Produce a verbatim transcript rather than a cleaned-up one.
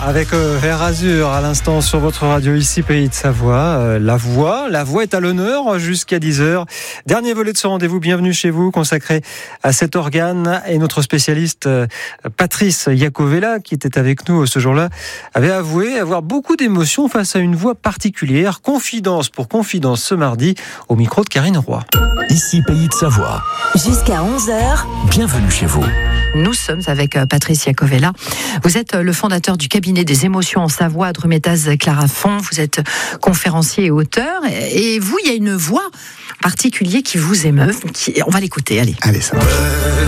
avec euh, Air Azur à l'instant sur votre radio ici Pays de Savoie. Euh, la voix, la voix est à l'honneur jusqu'à dix heures. Dernier volet de ce rendez-vous, bienvenue chez vous, consacré à cet organe. Et notre spécialiste euh, Patrice Iacovella, qui était avec nous ce jour-là, avait avoué avoir beaucoup d'émotions face à une voix particulière. Confidence pour confidence ce mardi au micro de Karine Roy. Ici Pays de Savoie. Jusqu'à onze heures. Bienvenue chez vous. Nous sommes avec Patrice Iacovella. Vous êtes le fondateur du cabinet des émotions en Savoie, Drumettaz Clarafond. Vous êtes conférencier et auteur. Et vous, il y a une voix particulière qui vous émeut. Qui... On va l'écouter, allez. Allez, ça marche.